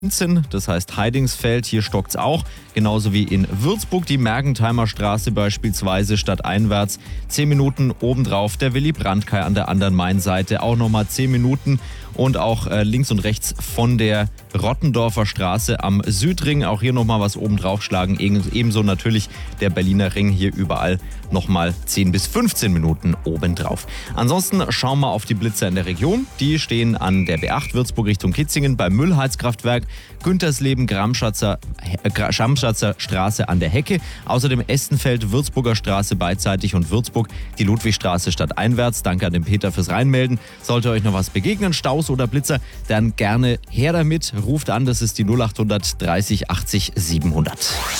Das heißt Heidingsfeld, hier stockt's auch. Genauso wie in Würzburg die Mergentheimer Straße beispielsweise stadteinwärts. 10 Minuten obendrauf der Willy-Brandt-Kai an der anderen Mainseite. Auch nochmal 10 Minuten. Und auch links und rechts von der Rottendorfer Straße am Südring. Auch hier nochmal was oben draufschlagen. Ebenso natürlich der Berliner Ring. Hier überall nochmal 10 bis 15 Minuten obendrauf. Ansonsten schauen wir auf die Blitzer in der Region. Die stehen an der B8 Würzburg Richtung Kitzingen beim Müllheizkraftwerk. Güntersleben, Schamschatzer Straße an der Hecke. Außerdem Estenfeld, Würzburger Straße beidseitig und Würzburg die Ludwigstraße stadteinwärts. Danke an den Peter fürs Reinmelden. Sollte euch noch was begegnen, Staus oder Blitzer, dann gerne her damit. Ruft an, das ist die 0800 30 80 700.